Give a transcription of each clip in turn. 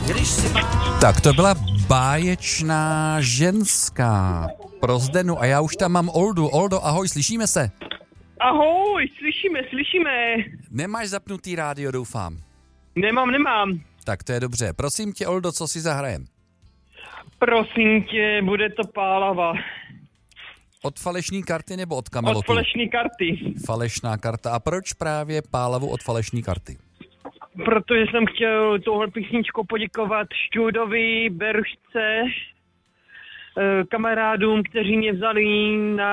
Tak to byla báječná ženská pro Zdenu a já už tam mám Oldu. Oldo, ahoj, slyšíme se? Ahoj, slyšíme. Nemáš zapnutý rádio, doufám. Nemám. Tak to je dobře. Prosím tě, Oldo, co si zahrajem? Prosím tě, bude to Pálava. Od falešní karty nebo od Kamelotu? Od falešní karty. Falešná karta. A proč právě Pálavu od falešní karty? Protože jsem chtěl touhle písničku poděkovat Šťůdovi, Berušce, kamarádům, kteří mě vzali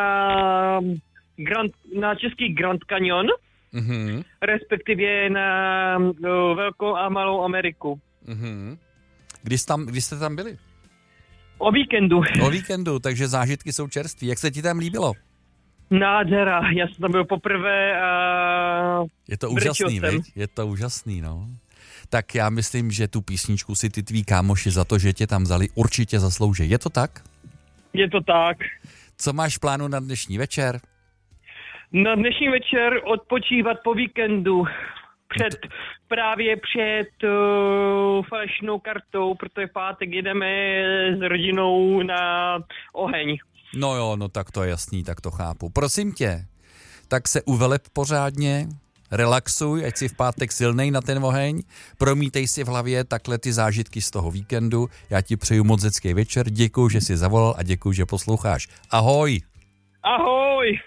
na český Grand Canyon, respektive na Velkou a Malou Ameriku. Kdy jste tam byli? O víkendu, takže zážitky jsou čerství. Jak se ti tam líbilo? Nádhera, já jsem tam byl poprvé a je to úžasný, veď? Je to úžasný, no. Tak já myslím, že tu písničku si ty tví kámoši za to, že tě tam vzali, určitě zaslouží. Je to tak? Je to tak. Co máš v plánu na dnešní večer? Na dnešní večer odpočívat po víkendu. Právě před falešnou kartou, protože v pátek jedeme s rodinou na oheň. No jo, no tak to je jasný, tak to chápu. Prosím tě, tak se uveleb pořádně, relaxuj, ať si v pátek silnej na ten oheň, promítej si v hlavě takhle ty zážitky z toho víkendu. Já ti přeju moc hezký večer, děkuju, že jsi zavolal a děkuju, že posloucháš. Ahoj! Ahoj!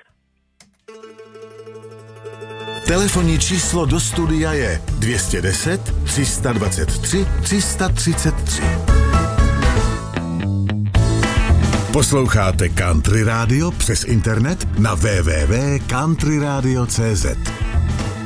Telefonní číslo do studia je 210 323 333. Posloucháte Country Radio přes internet na www.countryradio.cz.